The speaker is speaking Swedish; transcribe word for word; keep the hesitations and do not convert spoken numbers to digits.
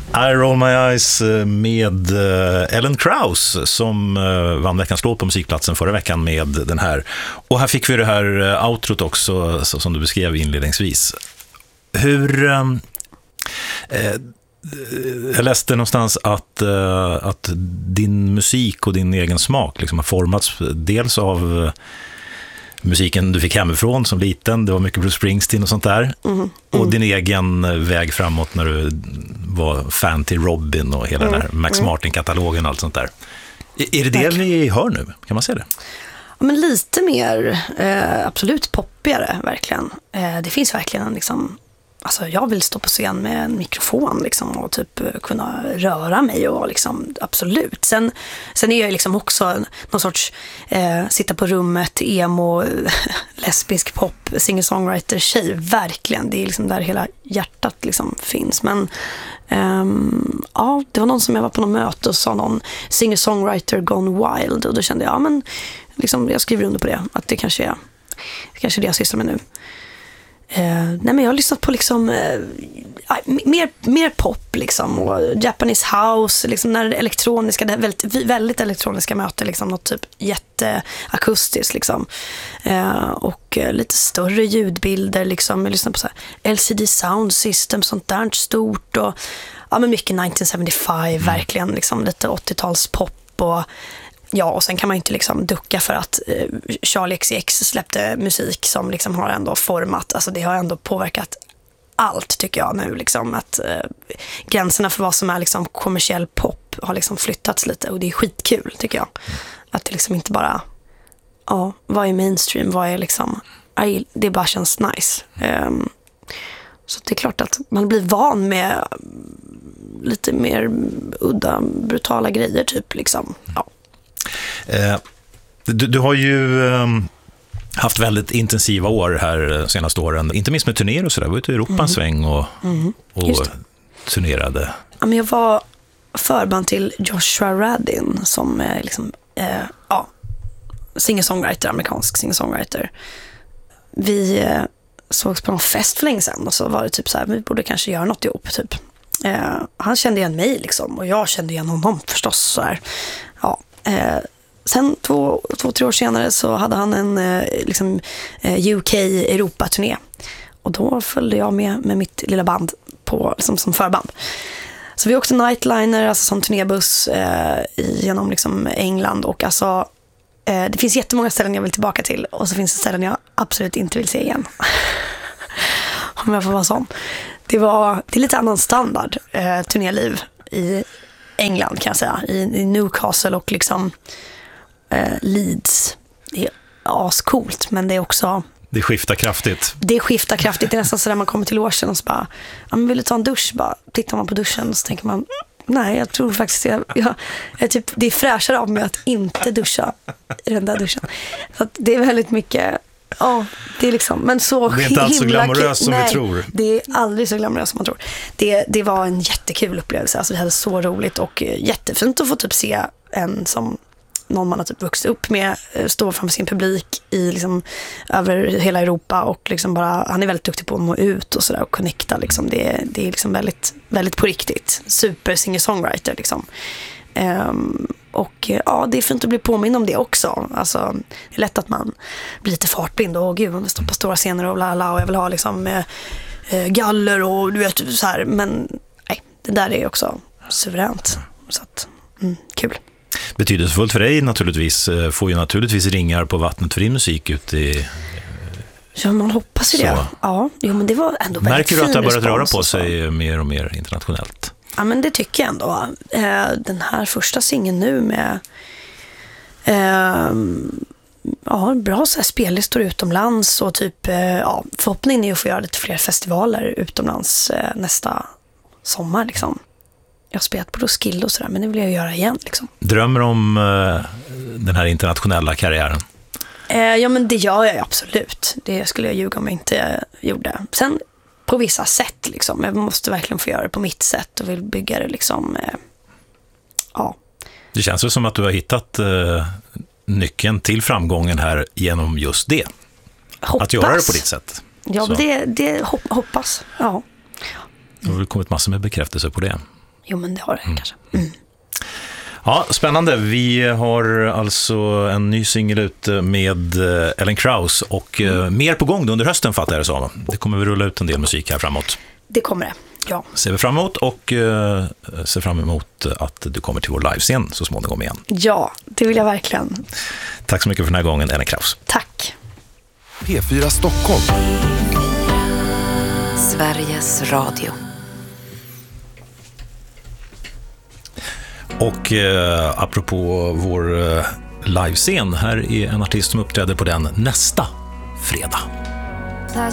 I Roll My Eyes med Ellen Krause som vann veckans låt på Musikplatsen förra veckan med den här. Och här fick vi det här outrot också som du beskrev inledningsvis. Hur... Eh, jag läste någonstans att, att din musik och din egen smak liksom har formats dels av musiken du fick hemifrån som liten, det var mycket Bruce Springsteen och sånt där, mm, mm. och din egen väg framåt när du var fan till Robin och hela mm, den här Max mm. Martin-katalogen och allt sånt där. Är det det vi hör nu? Kan man säga det? Ja, men lite mer eh, absolut poppigare, verkligen. Eh, det finns verkligen en liksom, alltså jag vill stå på scen med en mikrofon liksom, och typ kunna röra mig och liksom, absolut. Sen, sen är jag liksom också någon sorts eh, sitta på rummet, emo, lesbisk pop, singer-songwriter tjej, verkligen. Det är liksom där hela hjärtat liksom finns. Men ehm, ja, det var någon som jag var på något möte och sa någon singer-songwriter gone wild, och då kände jag, ja men liksom, jag skriver under på det, att det kanske är det kanske är det jag sysslar med nu. Uh, nej men jag har lyssnat på liksom uh, mer, mer pop liksom, och Japanese house liksom, när det elektroniska, det är väldigt, väldigt elektroniska möten liksom, något typ jätteakustiskt liksom, uh, och uh, lite större ljudbilder liksom. Jag lyssnar på så här L C D sound system, sånt där stort, och ja men mycket nittonhundrasjuttiofem mm. verkligen liksom, lite åttio-tals pop. Och ja, och sen kan man inte liksom ducka för att eh, Charlie X C X släppte musik som liksom har ändå format, alltså det har ändå påverkat allt tycker jag nu liksom, att eh, gränserna för vad som är liksom kommersiell pop har liksom flyttats lite, och det är skitkul tycker jag. Att det liksom inte bara, ja, vad är mainstream, vad är liksom, aj, det bara känns nice. Um, så det är klart att man blir van med lite mer udda, brutala grejer typ liksom, ja. Eh, du, du har ju eh, haft väldigt intensiva år här senaste åren, inte minst med turnéer och sådär. Du var ute i Europa en mm. sväng och, mm. och turnerade. Ja, men jag var förband till Joshua Radin som är liksom, eh, ja, singer-songwriter, amerikansk singer-songwriter. Vi eh, sågs på någon fest för länge sedan, och så var det typ så här, vi borde kanske göra något ihop typ. Eh, han kände igen mig liksom, och jag kände igen honom förstås så här. Ja. Eh, sen två, två, tre år senare så hade han en eh, liksom, eh, U K-Europa-turné, och då följde jag med med mitt lilla band på, liksom, som förband. Så vi åkte nightliner, alltså som turnébuss eh, genom liksom, England, och alltså eh, det finns jättemånga ställen jag vill tillbaka till, och så finns det ställen jag absolut inte vill se igen. Om jag får vara sån. Det, var, det är lite annan standard eh, turnéliv i England kan jag säga, i, i Newcastle och liksom eh, Leeds. Det är ascoolt, men det är också, det skiftar kraftigt. Det skiftar kraftigt. Det är nästan så där man kommer till logen och så bara, ja, men vill du ta en dusch? Bara tittar man på duschen och så tänker man, nej, jag tror faktiskt jag, jag, jag typ, det är fräschare av mig att inte duscha i den där duschen. Så att det är väldigt mycket. Ja, det är liksom, men så det är inte alls så glamoröst som nej, vi tror. Det är aldrig så glamoröst som man tror. Det, det var en jättekul upplevelse. Alltså, vi hade så roligt och jättefint att få typ se en som någon man har typ vuxit upp med stå framför sin publik i liksom över hela Europa, och liksom bara, han är väldigt duktig på att nå ut och sådär och connecta liksom. Det, det är liksom väldigt, väldigt på riktigt. Super singer-songwriter liksom. Um, och ja, det är fint att bli påminn om det också. Alltså, det är lätt att man blir lite fartblind och gud, man står på stora scener och lala, och jag vill ha liksom eh, galler och du vet så här, men nej, det där är också suveränt. Så att, mm, kul. Betydelsefullt för dig naturligtvis, får ju naturligtvis ringar på vattnet för din musik ute i... Ja, man hoppas ju så. Det. Ja, jo, men det var ändå väldigt. Märker du att det har börjat röra på sig mer och mer internationellt? Ja, men det tycker jag ändå. Den här första singeln nu med eh, ja, bra så här spellistor utomlands och typ, ja, förhoppningen är att få göra lite fler festivaler utomlands eh, nästa sommar liksom. Jag har spelat på Roskilde och sådär, men det vill jag göra igen liksom. Drömmer om eh, den här internationella karriären? Eh, ja, men det gör jag absolut. Det skulle jag ljuga om jag inte gjorde. Sen på vissa sätt liksom. Jag måste verkligen få göra det på mitt sätt och vill bygga det liksom, eh, ja. Det känns ju som att du har hittat eh, nyckeln till framgången här genom just det. Hoppas. Att göra det på ditt sätt. Ja, det, det hoppas. Ja. Det har kommit massor med bekräftelse på det. Jo, men det har det mm. kanske. Mm. Ja, spännande. Vi har alltså en ny singel ute med Ellen Krause och mm. mer på gång under hösten, fattar jag det så. Det kommer vi rulla ut en del musik här framåt. Det kommer det, ja. Ser vi fram emot och uh, ser fram emot att du kommer till vår livescen så småningom igen. Ja, det vill jag verkligen. Tack så mycket för den här gången, Ellen Krause. Tack. P fyra Stockholm. Sveriges Radio. Och eh, apropå vår eh, livescen, här är en artist som uppträder på den nästa fredag.